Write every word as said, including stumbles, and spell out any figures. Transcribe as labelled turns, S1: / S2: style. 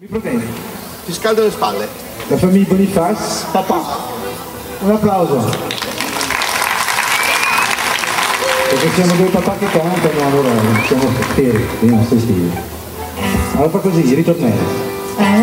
S1: problemi?
S2: Ti scaldo le spalle.
S1: La famiglia Boniface, papà. Un applauso. Perché siamo due papà che cantano, allora siamo fieri dei nostri figli. Allora fa così, ritornello.